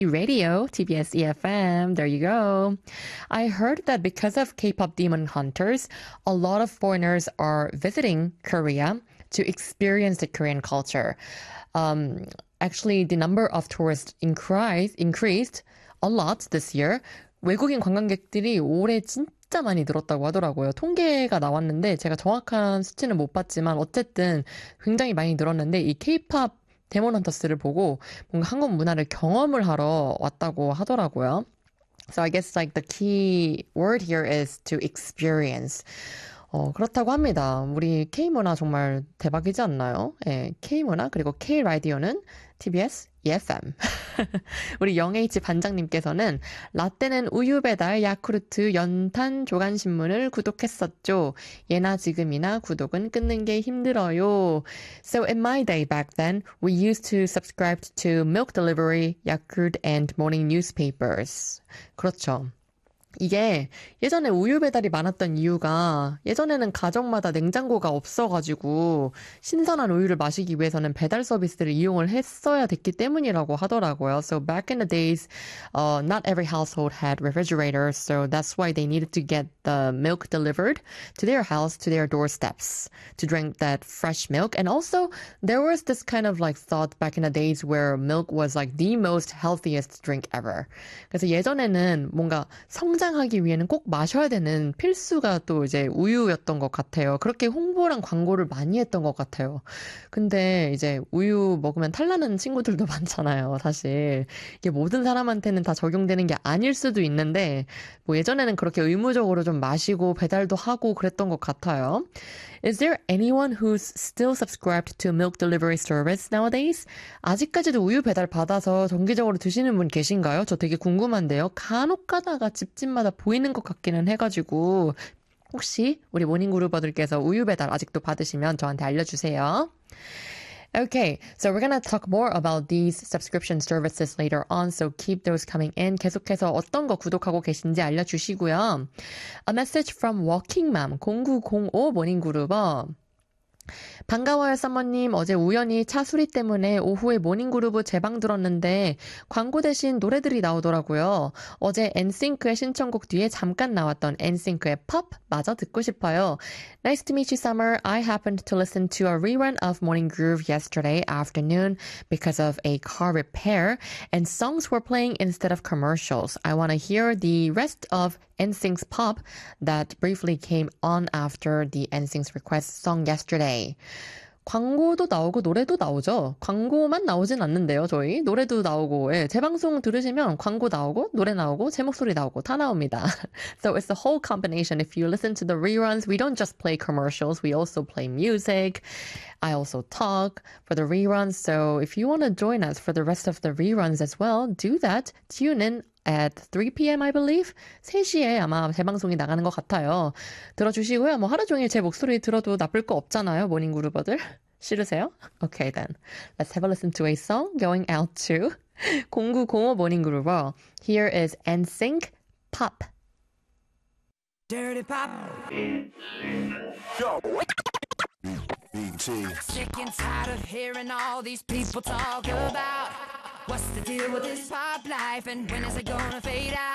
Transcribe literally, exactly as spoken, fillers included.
Radio, T B S E F M. There you go. I heard that because of K-pop Demon Hunters, a lot of foreigners are visiting Korea to experience the Korean culture. Um, actually, the number of tourists increased, increased a lot this year. 외국인 관광객들이 올해 진짜 많이 늘었다고 하더라고요. 통계가 나왔는데 제가 정확한 수치는 못 봤지만 어쨌든 굉장히 많이 늘었는데 이 K-pop 데몬헌터스를 보고 뭔가 한국 문화를 경험을 하러 왔다고 하더라고요. So I guess like the key word here is to experience. 어, 그렇다고 합니다. 우리 K문화 정말 대박이지 않나요? 예, K문화 그리고 K라디오는 티비에스 이에프엠. 우리 영에이치 반장님께서는 라떼는 우유 배달 야쿠르트 연탄 조간신문을 구독했었죠. 예나 지금이나 구독은 끊는 게 힘들어요. So in my day back then, we used to subscribe to milk delivery, Yakult and morning newspapers. 그렇죠. 이게 예전에 우유 배달이 많았던 이유가 예전에는 가정마다 냉장고가 없어가지고 신선한 우유를 마시기 위해서는 배달 서비스를 이용을 했어야 됐기 때문이라고 하더라고요. So back in the days, uh, not every household had refrigerators, so that's why they needed to get the milk delivered to their house, to their doorsteps, to drink that fresh milk. And also, there was this kind of like thought back in the days where milk was like the most healthiest drink ever. 그래서 예전에는 뭔가 성 성장하기 위해는 꼭 마셔야 되는 필수가 또 이제 우유였던 것 같아요. 그렇게 홍보랑 광고를 많이 했던 것 같아요. 근데 이제 우유 먹으면 탈나는 친구들도 많잖아요, 사실. 이게 모든 사람한테는 다 적용되는 게 아닐 수도 있는데, 뭐 예전에는 그렇게 의무적으로 좀 마시고 배달도 하고 그랬던 것 같아요. Is there anyone who's still subscribed to milk delivery service nowadays? 아직까지도 우유 배달 받아서 정기적으로 드시는 분 계신가요? 저 되게 궁금한데요. 간혹 가다가 집집마다 보이는 것 같기는 해가지고 혹시 우리 모닝그루버들께서 우유 배달 아직도 받으시면 저한테 알려주세요. Okay, so we're gonna talk more about these subscription services later on, so keep those coming in. 계속해서 어떤 거 구독하고 계신지 알려주시고요. A message from Walking Mom 공구공오 모닝그루버. 반가워요, 사모님. 어제 우연히 차 수리 때문에 오후에 모닝그루브 재방 들었는데 광고 대신 노래들이 나오더라고요. 어제 엔싱크의 신청곡 뒤에 잠깐 나왔던 엔싱크의 Pop 마저 듣고 싶어요. Nice to meet you, Summer. I happened to listen to a rerun of Morning Groove yesterday afternoon because of a car repair, and songs were playing instead of commercials. I want to hear the rest of 엔싱's Pop that briefly came on after the 엔싱's request song yesterday. 광고도 나오고 노래도 나오죠. 광고만 나오진 않는데요, 저희. 노래도 나오고, 예, 재방송 들으시면 광고 나오고, 노래 나오고, 제 목소리 나오고, 다 나옵니다. So it's a whole combination. If you listen to the reruns, we don't just play commercials, we also play music. I also talk for the reruns. So if you want to join us for the rest of the reruns as well, do that. Tune in at three p.m. I believe. 세 시에 아마 재방송이 나가는 것 같아요. 들어주시고요. 뭐 하루 종일 제 목소리 들어도 나쁠 거 없잖아요, 모닝그루버들. 싫으세요? Okay then. Let's have a listen to a song going out to 공구공오 모닝그루버. Here is 엔싱크 Pop. Dirty Pop. Yo. Sick and tired of hearing all these people talk about what's the deal with this pop life and when is it gonna fade out?